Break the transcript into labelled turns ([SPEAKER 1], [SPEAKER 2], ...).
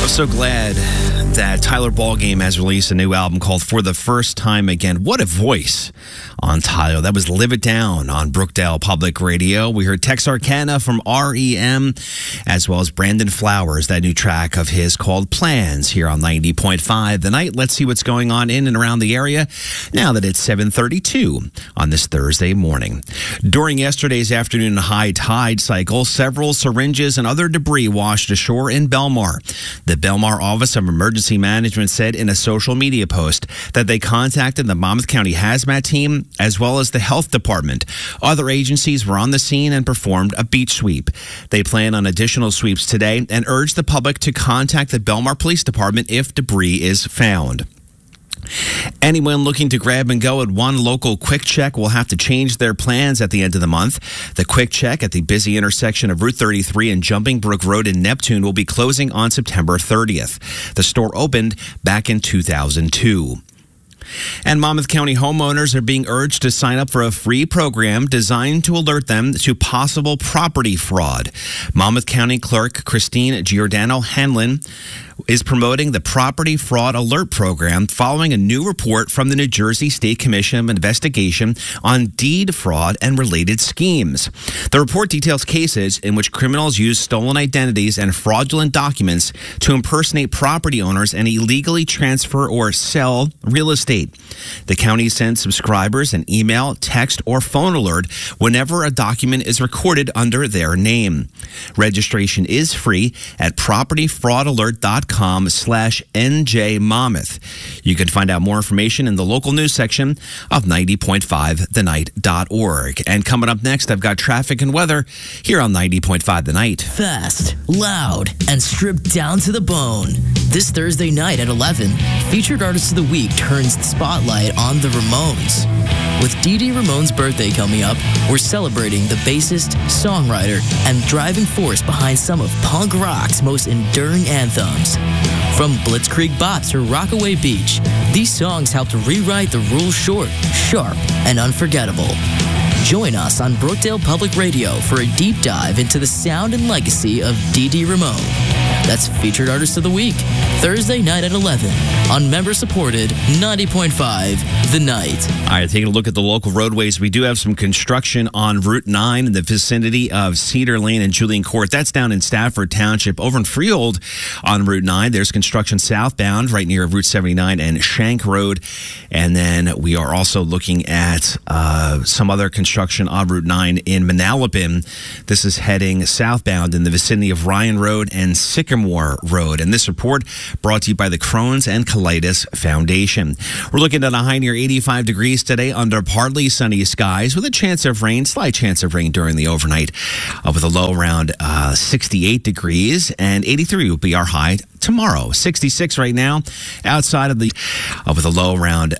[SPEAKER 1] So glad that Tyler Ballgame has released a new album called For the First Time Again. What a voice on Tyler. That was Live It Down on Brookdale Public Radio. We heard Texarkana from REM, as well as Brandon Flowers, that new track of his called Plans here on 90.5 The Night. Let's see what's going on in and around the area now that it's 7:32 on this Thursday morning. During yesterday's afternoon high tide cycle, several syringes and other debris washed ashore in Belmar. The Belmar Office of Emergency Management said in a social media post that they contacted the Monmouth County Hazmat Team as well as the Health Department. Other agencies were on the scene and performed a beach sweep. They plan on additional sweeps today and urge the public to contact the Belmar Police Department if debris is found. Anyone looking to grab and go at one local Quick Check will have to change their plans at the end of the month. The Quick Check at the busy intersection of Route 33 and Jumping Brook Road in Neptune will be closing on September 30th. The store opened back in 2002. And Monmouth County homeowners are being urged to sign up for a free program designed to alert them to possible property fraud. Monmouth County Clerk Christine Giordano Hanlon is promoting the Property Fraud Alert Program following a new report from the New Jersey State Commission of Investigation on deed fraud and related schemes. The report details cases in which criminals use stolen identities and fraudulent documents to impersonate property owners and illegally transfer or sell real estate. The county sends subscribers an email, text, or phone alert whenever a document is recorded under their name. Registration is free at propertyfraudalert.com/NJ Monmouth. You can find out more information in the local news section of 90.5thenight.org. And coming up next, I've got traffic and weather here on 90.5 The Night.
[SPEAKER 2] Fast, loud, and stripped down to the bone. This Thursday night at 11, Featured Artist of the Week turns the spotlight on the Ramones. With Dee Dee Ramone's birthday coming up, we're celebrating the bassist, songwriter, and driving force behind some of punk rock's most enduring anthems. From Blitzkrieg Bop to Rockaway Beach, these songs helped rewrite the rules short, sharp, and unforgettable. Join us on Brookdale Public Radio for a deep dive into the sound and legacy of Dee Dee Ramone. That's Featured Artist of the Week, Thursday night at 11 on member-supported 90.5 The Night.
[SPEAKER 1] All right, taking a look at the local roadways. We do have some construction on Route 9 in the vicinity of Cedar Lane and Julian Court. That's down in Stafford Township. Over in Freehold on Route 9, there's construction southbound right near Route 79 and Shank Road. And then we are also looking at some other construction on Route 9 in Manalapan. This is heading southbound in the vicinity of Ryan Road and Sycamore Road. And this report brought to you by the Crohn's and Colitis Foundation. We're looking at a high near 85 degrees today under partly sunny skies with a chance of rain, slight chance of rain during the overnight, with a low around 68 degrees, and 83 will be our high tomorrow. 66 right now outside of with a low around